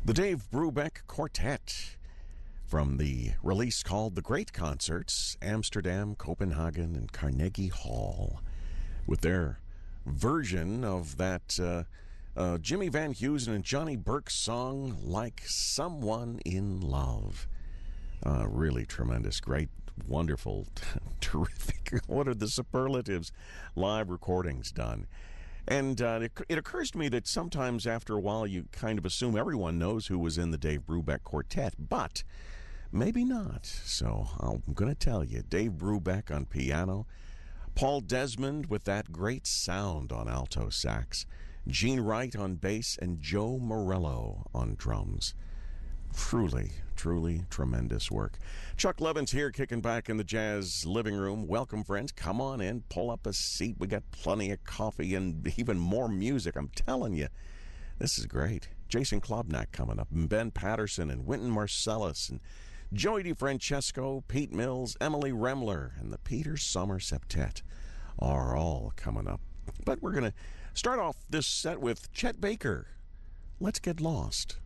The Dave Brubeck Quartet from the release called The Great Concerts, Amsterdam, Copenhagen, and Carnegie Hall, with their version of that Jimmy Van Heusen and Johnny Burke song, Like Someone in Love. Really tremendous, great, wonderful, terrific. What are the superlatives? Live recordings done. And it occurs to me that sometimes after a while you kind of assume everyone knows who was in the Dave Brubeck Quartet, but maybe not. So I'm going to tell you, Dave Brubeck on piano, Paul Desmond with that great sound on alto sax, Gene Wright on bass, and Joe Morello on drums. Truly, truly tremendous work. Chuck Levin's here kicking back in the Jazz living room. Welcome, friends. Come on in. Pull up a seat. We got plenty of coffee and even more music. I'm telling you, this is great. Jason Klobnak coming up, and Ben Patterson and Wynton Marsalis and Joey DeFrancesco, Pete Mills, Emily Remler, and the Peter Sommer Septet are all coming up. But we're going to start off this set with Chet Baker. Let's Get Lost.